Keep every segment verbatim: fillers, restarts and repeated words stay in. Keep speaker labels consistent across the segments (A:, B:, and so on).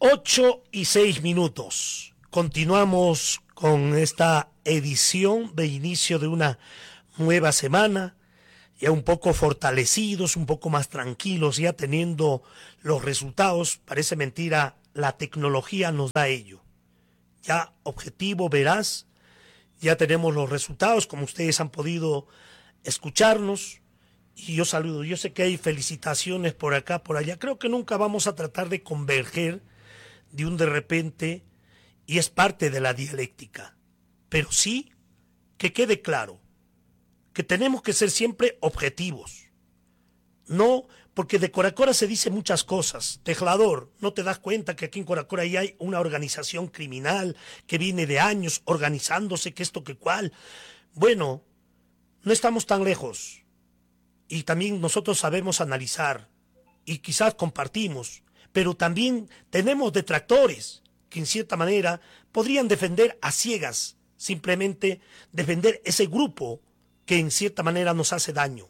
A: Ocho y seis minutos. Continuamos con esta edición de inicio de una nueva semana, ya un poco fortalecidos, un poco más tranquilos, ya teniendo los resultados. Parece mentira, la tecnología nos da ello. Ya objetivo, veraz, ya tenemos los resultados, como ustedes han podido escucharnos. Y yo saludo, yo sé que hay felicitaciones por acá, por allá. Creo que nunca vamos a tratar de converger de un de repente, y es parte de la dialéctica. Pero sí que quede claro que tenemos que ser siempre objetivos. No, porque de Coracora se dice muchas cosas. Tejlador, ¿no te das cuenta que aquí en Coracora ya hay una organización criminal que viene de años organizándose, que esto, que cual? Bueno, no estamos tan lejos. Y también nosotros sabemos analizar y quizás compartimos, pero también tenemos detractores que en cierta manera podrían defender a ciegas, simplemente defender ese grupo que en cierta manera nos hace daño.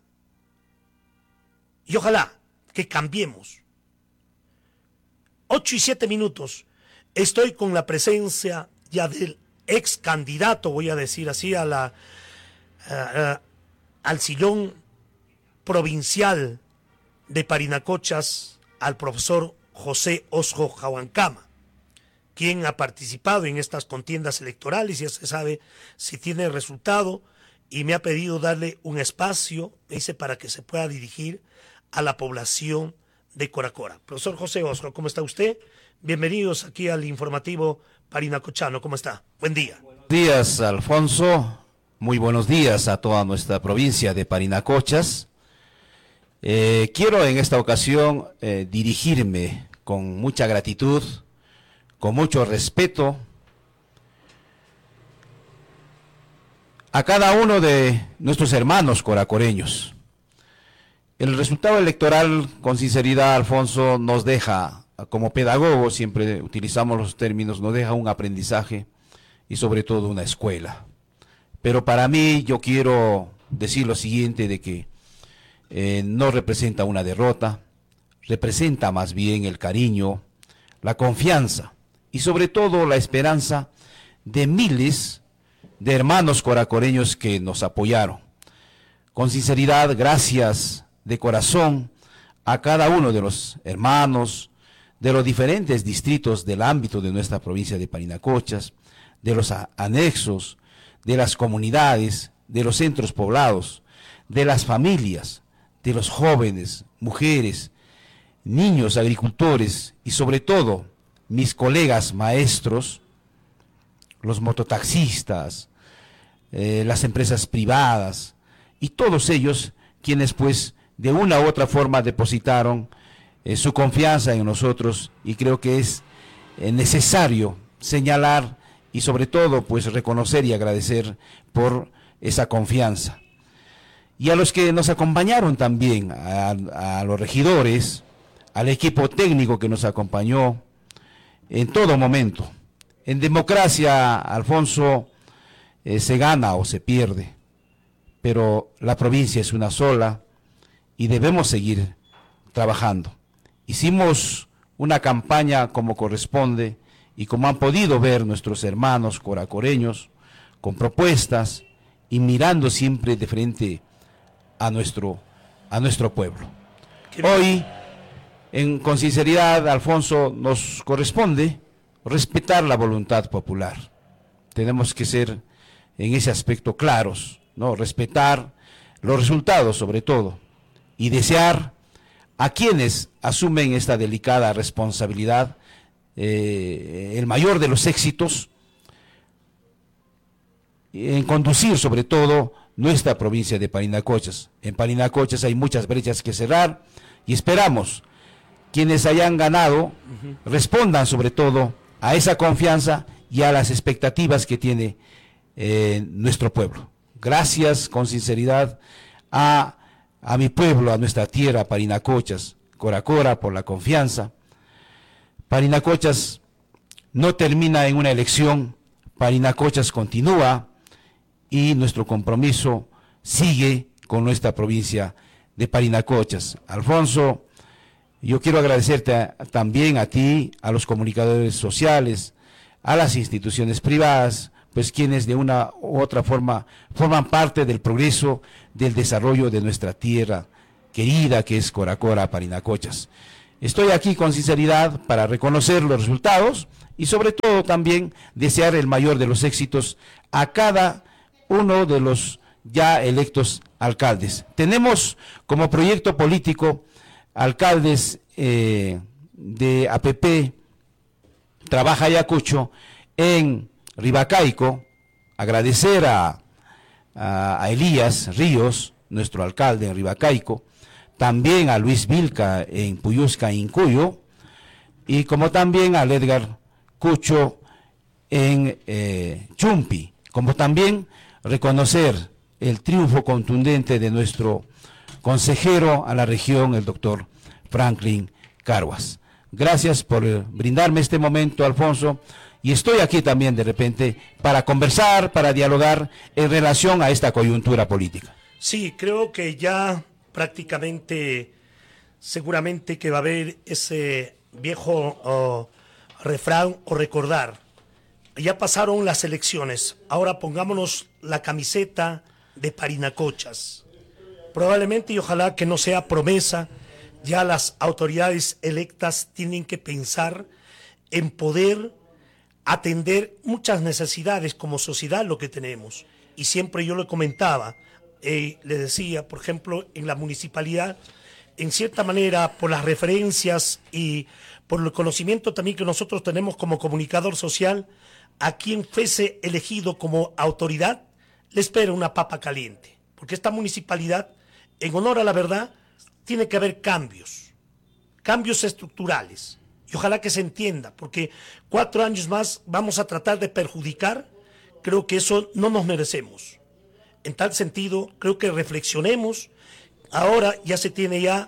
A: Y ojalá que cambiemos. Ocho y siete minutos. Estoy con la presencia ya del ex candidato, voy a decir así, a la, a, a, al sillón provincial de Parinacochas, al profesor José Osjo Jahuancama, quien ha participado en estas contiendas electorales, ya se sabe si tiene resultado, y me ha pedido darle un espacio, dice, para que se pueda dirigir a la población de Coracora. Profesor José Osjo, ¿cómo está usted? Bienvenidos aquí al informativo parinacochano, ¿cómo está? Buen día.
B: Buenos días, Alfonso. Muy buenos días a toda nuestra provincia de Parinacochas. Eh, quiero en esta ocasión eh, dirigirme con mucha gratitud, con mucho respeto, a cada uno de nuestros hermanos coracoreños. El resultado electoral, con sinceridad, Alfonso, nos deja, como pedagogos, siempre utilizamos los términos, nos deja un aprendizaje y sobre todo una escuela. Pero para mí, yo quiero decir lo siguiente, de que Eh, no representa una derrota, representa más bien el cariño, la confianza y sobre todo la esperanza de miles de hermanos coracoreños que nos apoyaron. Con sinceridad, gracias de corazón a cada uno de los hermanos de los diferentes distritos del ámbito de nuestra provincia de Parinacochas, de los anexos, de las comunidades, de los centros poblados, de las familias, de los jóvenes, mujeres, niños, agricultores y sobre todo mis colegas maestros, los mototaxistas, eh, las empresas privadas y todos ellos quienes pues de una u otra forma depositaron eh, su confianza en nosotros, y creo que es eh, necesario señalar y sobre todo pues reconocer y agradecer por esa confianza. Y a los que nos acompañaron también, a, a los regidores, al equipo técnico que nos acompañó en todo momento. En democracia, Alfonso, eh, se gana o se pierde, pero la provincia es una sola y debemos seguir trabajando. Hicimos una campaña como corresponde y como han podido ver nuestros hermanos coracoreños, con propuestas y mirando siempre de frente a nuestro, a nuestro pueblo. Hoy, en, con sinceridad, Alfonso, nos corresponde respetar la voluntad popular. Tenemos que ser en ese aspecto claros, ¿no? Respetar los resultados sobre todo, y desear a quienes asumen esta delicada responsabilidad eh, el mayor de los éxitos en conducir sobre todo nuestra provincia de Parinacochas. En Parinacochas hay muchas brechas que cerrar y esperamos quienes hayan ganado uh-huh. respondan sobre todo a esa confianza y a las expectativas que tiene eh, nuestro pueblo. Gracias con sinceridad a, a mi pueblo, a nuestra tierra, Parinacochas, Coracora, por la confianza. Parinacochas no termina en una elección, Parinacochas continúa, y nuestro compromiso sigue con nuestra provincia de Parinacochas. Alfonso, Yo quiero agradecerte a, también a ti, a los comunicadores sociales, a las instituciones privadas, pues quienes de una u otra forma forman parte del progreso, del desarrollo de nuestra tierra querida que es Coracora, Parinacochas. Estoy aquí con sinceridad para reconocer los resultados y sobre todo también desear el mayor de los éxitos a cada uno de los ya electos alcaldes. Tenemos como proyecto político alcaldes eh, de A P P, Trabaja Ayacucho, en Ribacaico. Agradecer a, a, a Elías Ríos, nuestro alcalde en Ribacaico, también a Luis Vilca en Puyusca, Incuyo, y como también a Edgar Cucho en eh, Chumpi, como también reconocer el triunfo contundente de nuestro consejero a la región, el doctor Franklin Carguas. Gracias por brindarme este momento, Alfonso, y estoy aquí también de repente para conversar, para dialogar en relación a esta coyuntura política.
A: Sí, creo que ya prácticamente, seguramente que va a haber ese viejo oh, refrán o recordar. Ya pasaron las elecciones, ahora pongámonos la camiseta de Parinacochas. Probablemente y ojalá que no sea promesa, ya las autoridades electas tienen que pensar en poder atender muchas necesidades como sociedad lo que tenemos. Y siempre yo le comentaba, eh, le decía, por ejemplo, en la municipalidad, en cierta manera, por las referencias y por el conocimiento también que nosotros tenemos como comunicador social, a quien fuese elegido como autoridad, le espera una papa caliente. Porque esta municipalidad, en honor a la verdad, tiene que haber cambios, cambios estructurales. Y ojalá que se entienda, porque cuatro años más vamos a tratar de perjudicar, creo que eso no nos merecemos. En tal sentido, creo que reflexionemos. Ahora ya se tiene ya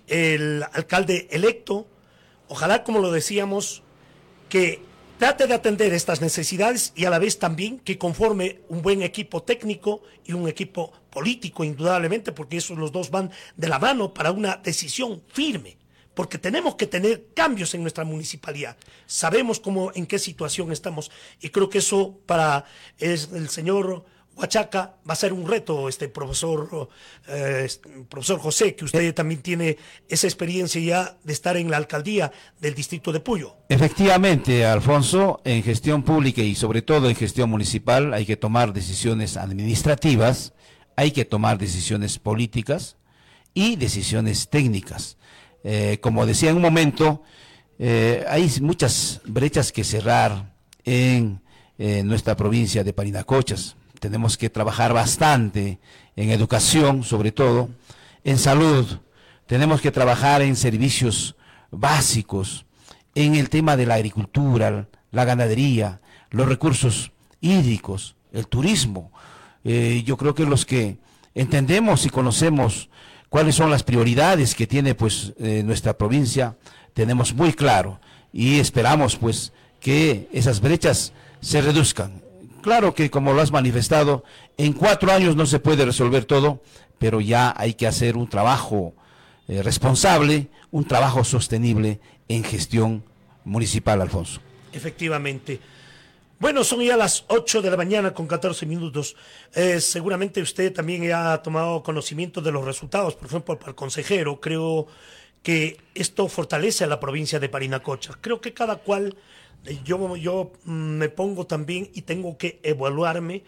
A: el alcalde electo. Ojalá, como lo decíamos, que trate de atender estas necesidades y a la vez también que conforme un buen equipo técnico y un equipo político, indudablemente, porque esos los dos van de la mano para una decisión firme. Porque tenemos que tener cambios en nuestra municipalidad. Sabemos cómo, en qué situación estamos. Y creo que eso para es, el señor Huachaca va a ser un reto, este profesor, eh, profesor José, que usted también tiene esa experiencia ya de estar en la alcaldía del distrito de Puyo.
B: Efectivamente, Alfonso, en gestión pública y sobre todo en gestión municipal hay que tomar decisiones administrativas, hay que tomar decisiones políticas y decisiones técnicas. Eh, como decía en un momento, eh, hay muchas brechas que cerrar en eh, nuestra provincia de Parinacochas. Tenemos que trabajar bastante en educación, sobre todo, en salud. Tenemos que trabajar en servicios básicos, en el tema de la agricultura, la ganadería, los recursos hídricos, el turismo. Eh, yo creo que los que entendemos y conocemos cuáles son las prioridades que tiene pues eh, nuestra provincia, tenemos muy claro y esperamos pues que esas brechas se reduzcan. Claro que como lo has manifestado, en cuatro años no se puede resolver todo, pero ya hay que hacer un trabajo eh, responsable, un trabajo sostenible en gestión municipal, Alfonso.
A: Efectivamente. Bueno, son ya las ocho de la mañana con catorce minutos. Eh, seguramente usted también ya ha tomado conocimiento de los resultados. Por ejemplo, para el consejero, creo que esto fortalece a la provincia de Parinacochas. Creo que cada cual, yo, yo me pongo también y tengo que evaluarme.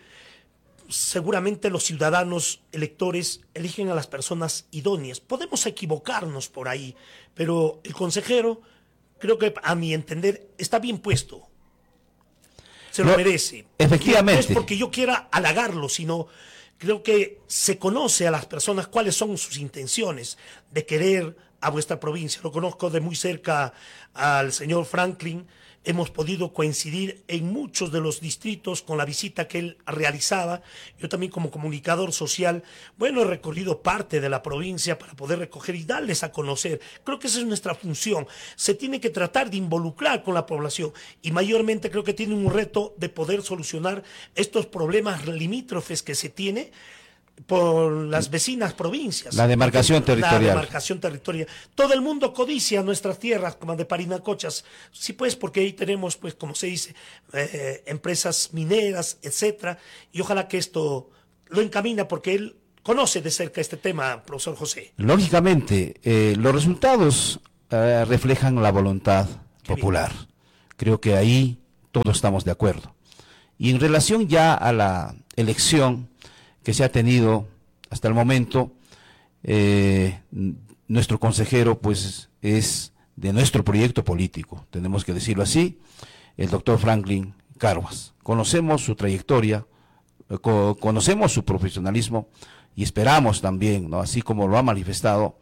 A: Seguramente los ciudadanos electores eligen a las personas idóneas. Podemos equivocarnos por ahí, pero el consejero, creo que a mi entender, está bien puesto. Se lo no, merece.
B: Efectivamente.
A: No es porque yo quiera halagarlo, sino creo que se conoce a las personas cuáles son sus intenciones de querer a vuestra provincia. Lo conozco de muy cerca al señor Franklin. Hemos podido coincidir en muchos de los distritos con la visita que él realizaba. Yo también como comunicador social, bueno, he recorrido parte de la provincia para poder recoger y darles a conocer. Creo que esa es nuestra función. Se tiene que tratar de involucrar con la población y mayormente creo que tiene un reto de poder solucionar estos problemas limítrofes que se tiene por las vecinas provincias.
B: La demarcación territorial.
A: La demarcación territorial. Todo el mundo codicia nuestras tierras, como de Parinacochas. Sí, pues, porque ahí tenemos, pues, como se dice, eh, empresas mineras, etcétera. Y ojalá que esto lo encamina, porque él conoce de cerca este tema, profesor José.
B: Lógicamente, eh, los resultados eh, reflejan la voluntad
A: Qué
B: popular.
A: bien.
B: Creo que ahí todos estamos de acuerdo. Y en relación ya a la elección que se ha tenido hasta el momento, eh, nuestro consejero pues es de nuestro proyecto político, tenemos que decirlo así, el doctor Franklin Carhuaz. Conocemos su trayectoria, eh, co conocemos su profesionalismo y esperamos también, ¿no?, así como lo ha manifestado,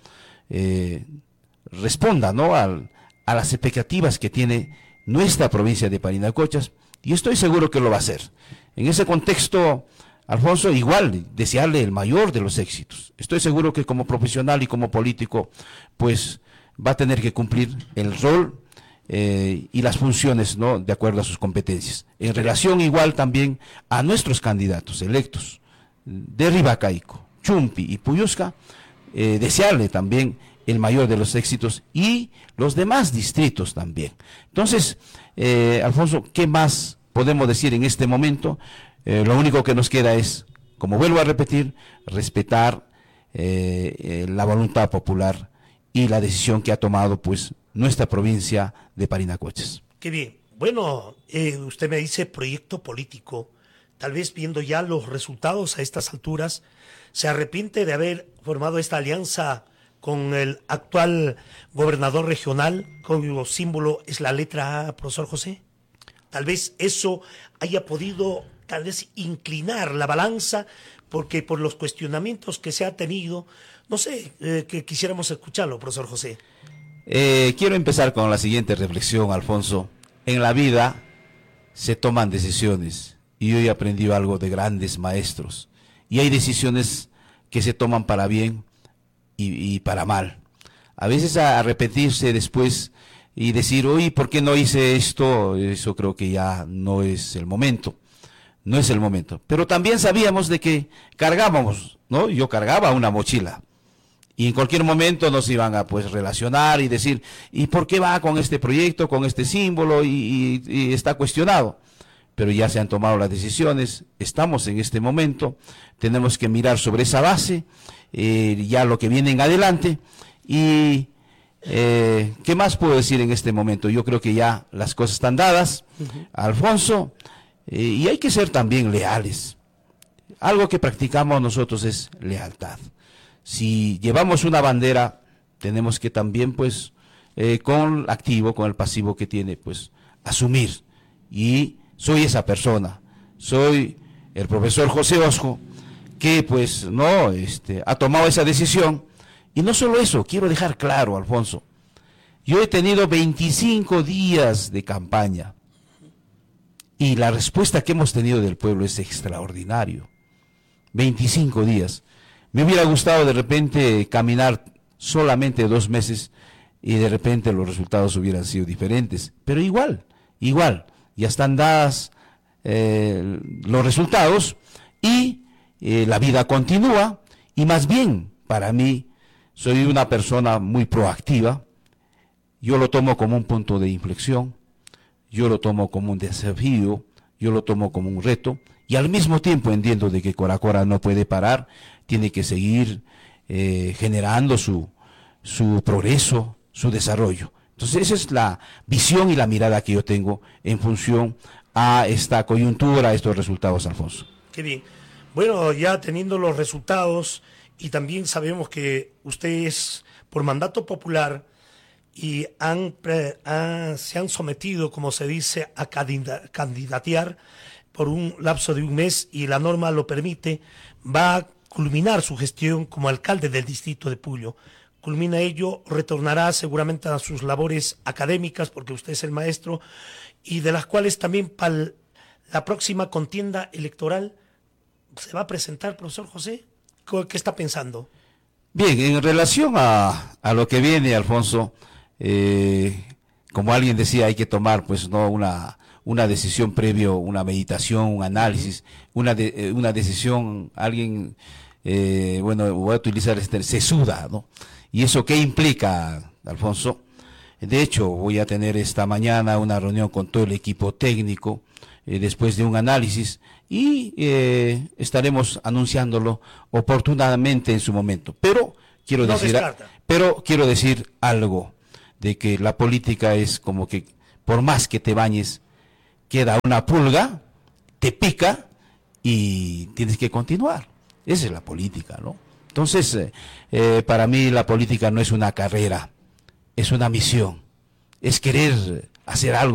B: eh, responda, ¿no?, al, a las expectativas que tiene nuestra provincia de Parinacochas, y estoy seguro que lo va a hacer. En ese contexto, Alfonso, igual, desearle el mayor de los éxitos. Estoy seguro que como profesional y como político, pues va a tener que cumplir el rol eh, y las funciones, ¿no?, de acuerdo a sus competencias. En relación igual también a nuestros candidatos electos de Ribacaico, Chumpi y Puyusca, eh, desearle también el mayor de los éxitos y los demás distritos también. Entonces, eh, Alfonso, ¿qué más podemos decir en este momento? Eh, lo único que nos queda es, como vuelvo a repetir, respetar eh, eh, la voluntad popular y la decisión que ha tomado pues nuestra provincia de Parinacochas.
A: Qué bien. Bueno, eh, usted me dice proyecto político. Tal vez viendo ya los resultados a estas alturas, ¿se arrepiente de haber formado esta alianza con el actual gobernador regional, cuyo símbolo es la letra A, profesor José? Tal vez eso haya podido, tal vez, inclinar la balanza, porque por los cuestionamientos que se ha tenido, no sé, eh, que quisiéramos escucharlo, profesor José.
B: Eh, quiero empezar con la siguiente reflexión, Alfonso. En la vida se toman decisiones, y hoy he aprendido algo de grandes maestros, y hay decisiones que se toman para bien y, y para mal. A veces a arrepentirse después y decir, oye, ¿por qué no hice esto? Eso creo que ya no es el momento. No es el momento. Pero también sabíamos de que cargábamos, ¿no? Yo cargaba una mochila. Y en cualquier momento nos iban a pues relacionar y decir, ¿y por qué va con este proyecto, con este símbolo? Y, y, y está cuestionado. Pero ya se han tomado las decisiones, estamos en este momento, tenemos que mirar sobre esa base, eh, ya lo que viene en adelante. Y eh, ¿qué más puedo decir en este momento? Yo creo que ya las cosas están dadas, uh-huh. Alfonso, eh, y hay que ser también leales. Algo que practicamos nosotros es lealtad. Si llevamos una bandera, tenemos que también, pues, eh, con el activo, con el pasivo que tiene, pues, asumir. Y soy esa persona, soy el profesor José Osjo, que, pues, no, este, ha tomado esa decisión. Y no solo eso, quiero dejar claro, Alfonso, yo he tenido veinticinco días de campaña y la respuesta que hemos tenido del pueblo es extraordinario. veinticinco días. Me hubiera gustado de repente caminar solamente dos meses y de repente los resultados hubieran sido diferentes, pero igual, igual, ya están dadas eh, los resultados y eh, la vida continúa y más bien, para mí, soy una persona muy proactiva, yo lo tomo como un punto de inflexión, yo lo tomo como un desafío, yo lo tomo como un reto, y al mismo tiempo entiendo de que Coracora no puede parar, tiene que seguir eh, generando su, su progreso, su desarrollo. Entonces esa es la visión y la mirada que yo tengo en función a esta coyuntura, a estos resultados, Alfonso.
A: Qué bien. Bueno, ya teniendo los resultados, y también sabemos que ustedes, por mandato popular, y han, han, se han sometido, como se dice, a candidatear por un lapso de un mes, y la norma lo permite, va a culminar su gestión como alcalde del distrito de Puyo. Culmina ello, retornará seguramente a sus labores académicas, porque usted es el maestro, y de las cuales también para la próxima contienda electoral se va a presentar, profesor José. ¿Qué está pensando?
B: Bien, en relación a, a lo que viene, Alfonso, eh, como alguien decía, hay que tomar pues no una, una decisión previo, una meditación, un análisis, una, de, una decisión, alguien eh, bueno, voy a utilizar este, se suda, ¿no? ¿Y eso qué implica, Alfonso? De hecho, voy a tener esta mañana una reunión con todo el equipo técnico, eh, después de un análisis, y eh, estaremos anunciándolo oportunamente en su momento. Pero quiero
A: no
B: decir,
A: descarta.
B: pero quiero decir algo, de que la política es como que por más que te bañes, queda una pulga, te pica y tienes que continuar. Esa es la política, ¿no? Entonces, eh, eh, para mí la política no es una carrera, es una misión, es querer hacer algo